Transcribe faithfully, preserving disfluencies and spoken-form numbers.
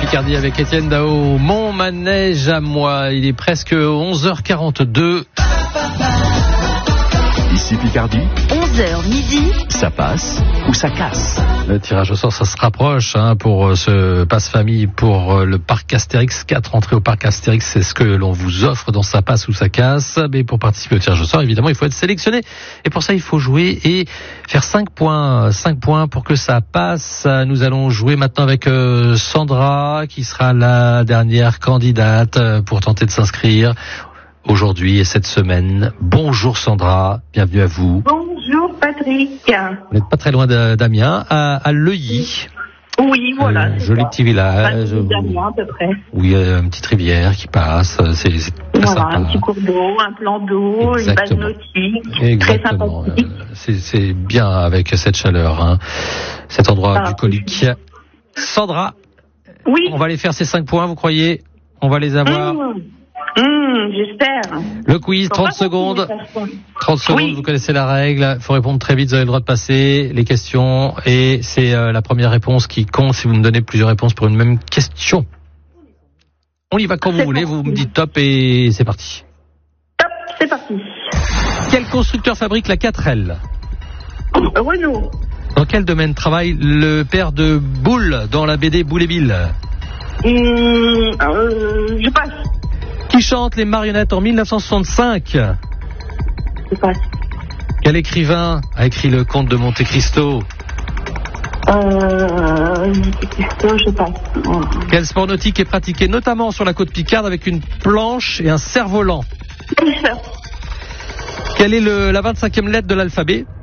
Picardie avec Étienne Dao. Mon manège à moi, il est presque onze heures quarante-deux. Ici Picardie, onze heures midi, ça passe ou ça casse. Le tirage au sort, ça se rapproche hein, pour ce passe-famille pour le parc Astérix. Quatre entrées au parc Astérix, c'est ce que l'on vous offre dans Ça passe ou ça casse. Mais pour participer au tirage au sort, évidemment, il faut être sélectionné. Et pour ça, il faut jouer et faire cinq points. cinq points pour que ça passe. Nous allons jouer maintenant avec euh, Sandra, qui sera la dernière candidate pour tenter de s'inscrire aujourd'hui et cette semaine. Bonjour Sandra, bienvenue à vous. Bonjour Patrick. Vous n'êtes pas très loin d'Amiens, à, à Leuilly. Oui, voilà. Euh, joli petit village. D'Amiens à peu près. Oui, euh, une petite rivière qui passe. C'est, c'est très voilà, sympa. un petit cours d'eau, un plan d'eau, Exactement. une base nautique. Exactement. Très sympathique. C'est, c'est bien avec cette chaleur, hein. Cet endroit Ah. bucolique. Sandra, Oui. on va aller faire ces cinq points, vous croyez? On va les avoir. Mmh. Mmh, j'espère. Le quiz, trente secondes. trente secondes, Oui. vous connaissez la règle. Il faut répondre très vite, vous avez le droit de passer les questions. Et c'est euh, la première réponse qui compte si vous me donnez plusieurs réponses pour une même question. On y va quand vous C'est voulez, parti. vous me dites top et c'est parti. Top, c'est parti. Quel constructeur fabrique la quatre L? Renault. Dans quel domaine travaille le père de Boule dans la B D Boule et Bill? Mmh, euh, je passe. Qui chante Les Marionnettes en mille neuf cent soixante-cinq? Je passe. Quel écrivain a écrit Le Comte de Monte Cristo? Euh, je passe. Oh. Quel sport nautique est pratiqué notamment sur la côte picarde avec une planche et un cerf-volant? Quelle est le, la vingt-cinquième lettre de l'alphabet?